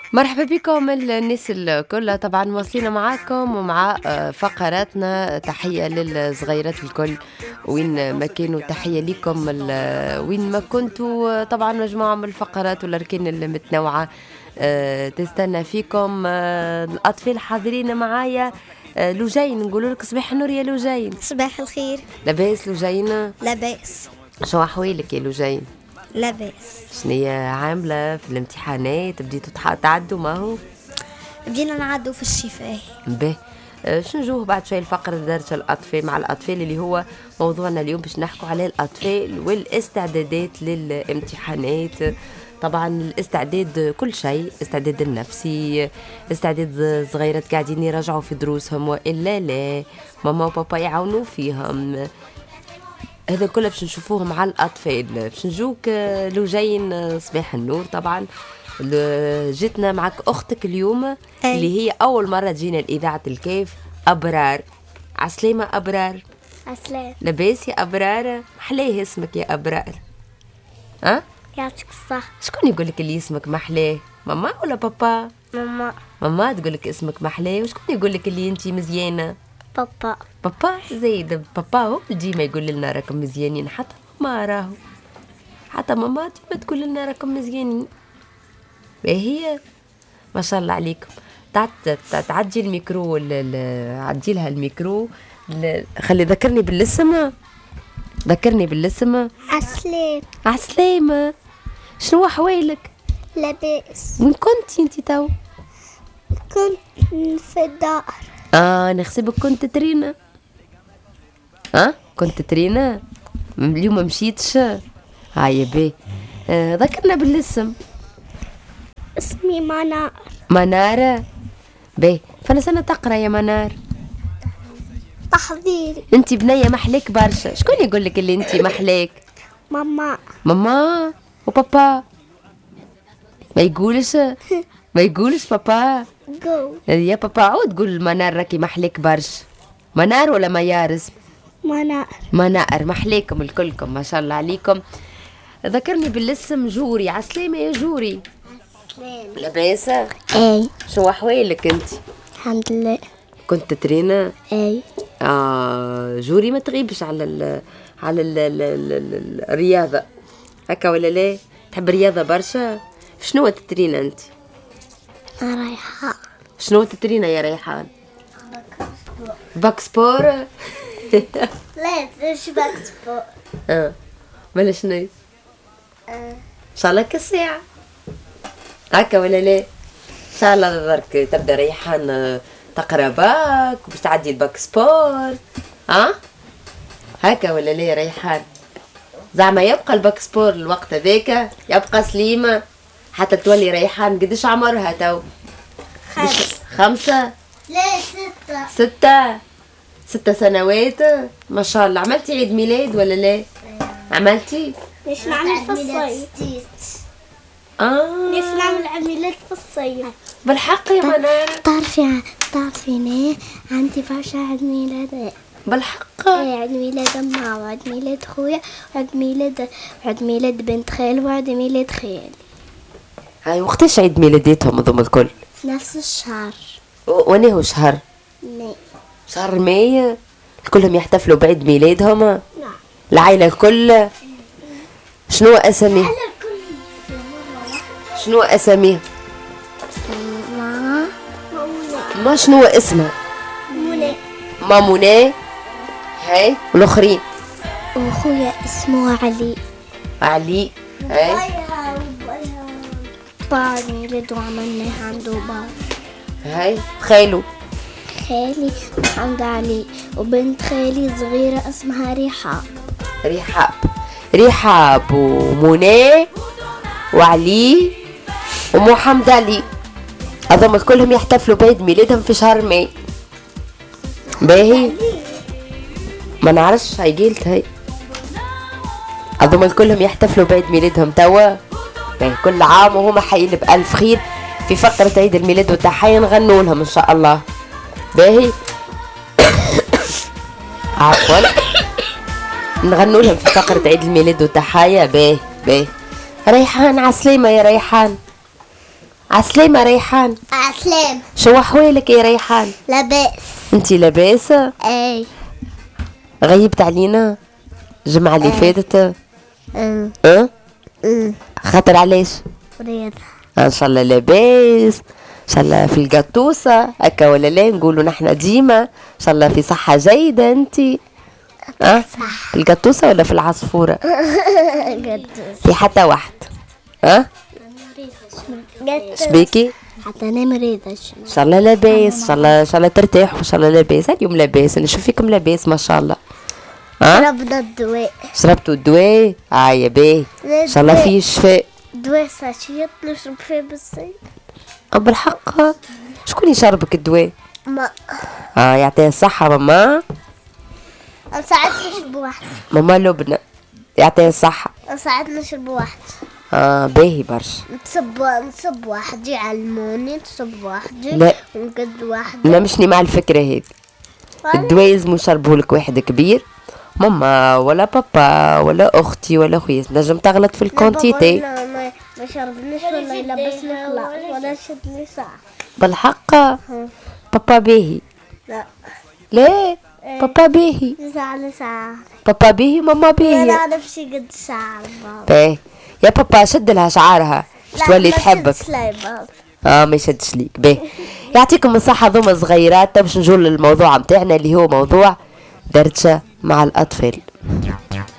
مرحبا بكم الناس الكل، طبعا واصلين معاكم ومع فقراتنا. تحية للصغيرات الكل وين ما كانوا، تحية لكم وين ما كنتوا. طبعا مجموعة من الفقرات والأركان المتنوعة تستنى فيكم. الأطفال حاضرين معايا. لوجين نقول لك صباح النور يا لوجين. صباح الخير. لاباس لوجين؟ لاباس. شو أحوالك يا لوجين؟ لاباس. شنية عاملة في الامتحانات؟ بديتوا تعدوا ما هو؟ بدينا نعدوا في الشفاه. به شو نجوه بعد شوي الفقرة درجة الأطفال مع الأطفال اللي هو موضوعنا اليوم، باش نحكوا على الأطفال والاستعدادات للامتحانات. طبعا الاستعداد كل شيء، استعداد النفسي، استعداد صغيرات قاعدين يراجعوا في دروسهم وإلا لا ماما وبابا يعاونوا فيهم. هذا كله باش نشوفوه مع الأطفال. باش نجوك لوجين صباح النور. طبعا جيتنا معك أختك اليوم اللي هي أول مرة تجينا الإذاعة الكيف. أبرار عسلامة. أبرار عسلام. لاباس يا أبرار؟ محلاه اسمك يا أبرار. أه؟ يعطيك الصح. شكون يقولك اللي اسمك محلاه؟ ماما ولا بابا؟ ماما. ماما تقولك اسمك محلاه. وشكون يقولك اللي انتي مزيانة؟ بابا. بابا زايد. بابا هو ديما يقول لنا راكم مزيانين، حتى ماما راهو، حتى ماما ديما تقول لنا راكم مزيانين. هي ما شاء الله عليكم. تعدي الميكرو، عدي لها الميكرو. خلي ذكرني بالاسم، ذكرني بالاسم. عسلام. عسلامة. شنو احوالك؟ لاباس. وين كنتي انتي تو؟ كنت في الدار. نحسبك كنت ترينا. كنت ترينا اليوم ما مشيتش. هاي بي ذكرنا بالاسم. اسمي منار. منار. بي فانا سنة تقرا يا منار. تحضيري. انتي بنية محليك برشا. شكون يقول لك اللي انتي محليك؟ ماما. ماما وبابا. ما يقولش ما يقولش بابا. جو. يا بابا عود قول منار راكي محليك برشا. منار ولا ميارس؟ منار. منار محليكم الكلكم ما شاء الله عليكم. ذكرني بالاسم. جوري. عسلامة يا جوري. عسلام. لاباس؟ اي. شو احوالك انت؟ الحمد لله. كنت ترينا؟ اي. جوري ما تغيبش على الرياضة هكا ولا لا؟ تحب الرياضة برشا؟ شنو تترينا انت؟ ريحان. شنو تترينا يا ريحان؟ باك سبور. لا مش بكسبو. ولا شنو؟ ان شاء الله كالساعة هكا ولا لا؟ ان شاء الله برك تبدا ريحان تقرا باك وباش تعدي الباك سبور. هكا ولا لا يا ريحان؟ زعما يبقى الباك سبور الوقت هذاك، يبقى سليمة حتى تولي ريحان. قديش عمرها تو؟ 5. لا 6. 6 سنوات ما شاء الله. عملتي عيد ميلاد ولا لا؟ عملتي؟ ليش نعمل في الصيف؟ ليش نعمل عيد ميلاد في الصيف؟ بالحق يا منار؟ تعرفيني عندي برشا عيد ميلاد. بالحق؟ عيد ميلاد أمها وعيد ميلاد خويا وعيد ميلاد بنت خال وعيد ميلاد خالي. هاي وقتاش عيد ميلاداتهم هذوما الكل؟ في نفس الشهر. وانا هو شهر ماي. شهر ماي كلهم يحتفلوا بعيد ميلادهم؟ نعم. العائلة الكل. شنو اساميهم؟ شنو اساميهم؟ ما شنو اسمها؟ منى. ما منى. هاي والاخرين؟ وخويا اسمه علي. علي. هاي بعد ميلاد وعملناه عنده بعض. هاي خالو؟ خالي محمد علي وبنت خالي صغيرة اسمها رحاب. رحاب ومنى وعلي ومحمد علي. هذوما كلهم يحتفلوا بعيد ميلادهم في شهر ماي. باهي ما نعرفش هاي قلت هاي. هذوما كلهم يحتفلوا بعيد ميلادهم توا. باهي كل عام وهما حيين بألف خير. في فقرة عيد الميلاد والتحية نغنوا لهم إن شاء الله. باهي عفوا نغنوا لهم في فقرة عيد الميلاد والتحية. باهي ريحان. عسلامة يا ريحان. عسلامة ريحان. عسلام. شو أحوالك يا ريحان؟ لاباس. انتي لاباسة؟ اي. غيبت علينا الجمعة اللي فاتت؟ اه. خاطر علاش؟ رياض. ان شاء الله لاباس، ان شاء الله في القطوسة هكا ولا لا؟ نقولوا نحن ديما ان شاء الله في صحة جيدة. انتي صح. في القطوسة ولا في العصفورة؟ في حتى واحد. شبيكي؟ حتى انا مريضة. ان شاء الله لاباس، ان شاء الله ان شاء الله ترتاح، وان شاء الله لاباس. اليوم لاباس، نشوف فيكم لاباس ما شاء الله. شربنا الدواء. شربتوا الدواء؟ يا باهي، ان شاء الله فيه شفاء. دواء ساشيات نشرب فيه بالصيف. بالحق؟ شكون يشربك الدواء؟ ما يعطيها الصحة ماما. ساعات نشرب واحد. ماما لبنى يعطيها الصحة. ساعات نشرب واحد. باهي برشا. نصب واحد يعلموني، نصب واحد لا ونقد واحد. لا، مشني مع الفكرة هذه. الدواء لازم يشربهولك واحد كبير، ماما ولا بابا ولا اختي ولا خويا، نجم تغلط في الكونتيتي. ما شربنيش ولا يلبسني خلاص ولا شدني ساعة. بالحق؟ بابا باهي. لا بابا باهي. ساعة. بابا باهي ماما باهي. لا نعرفش قد ساعة. باهي يا بابا، شد لها شعرها باش تولي تحبك. ما يشدش ليك. باهي، يعطيكم الصحة. ذوما صغيرات باش نجول للموضوع متاعنا اللي هو موضوع دردشة مع الأطفال.